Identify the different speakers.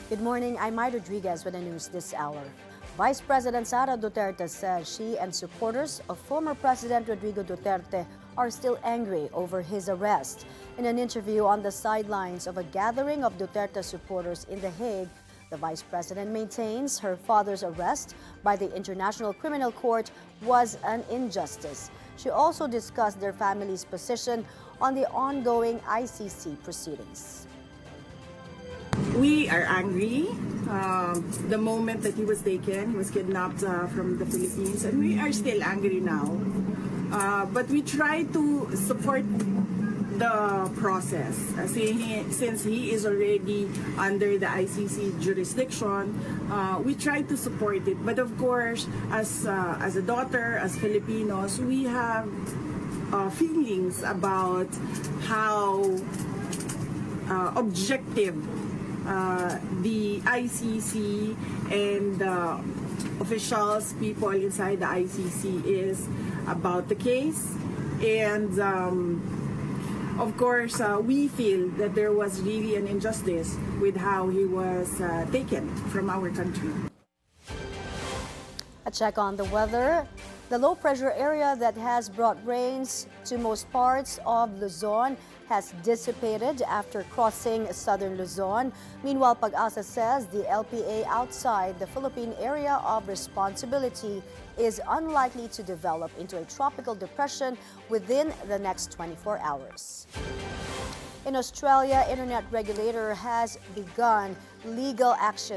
Speaker 1: Good morning, I'm Mai Rodriguez with the news this hour. Vice President Sara Duterte says she and supporters of former President Rodrigo Duterte are still angry over his arrest. In an interview on the sidelines of a gathering of Duterte supporters in The Hague, the Vice President maintains her father's arrest by the International Criminal Court was an injustice. She also discussed their family's position on the ongoing ICC proceedings.
Speaker 2: We are angry. The moment that he was taken, he was kidnapped from the Philippines, and we are still angry now. But we try to support the process. Since he is already under the ICC jurisdiction, we try to support it. But of course, as a daughter, as Filipinos, we have feelings about how objective the ICC and officials, people inside the ICC is about the case. And of course, we feel that there was really an injustice with how he was taken from our country.
Speaker 1: A check on the weather. The low-pressure area that has brought rains to most parts of Luzon has dissipated after crossing southern Luzon. Meanwhile, Pag-asa says the LPA outside the Philippine area of responsibility is unlikely to develop into a tropical depression within the next 24 hours. In Australia, internet regulator has begun legal action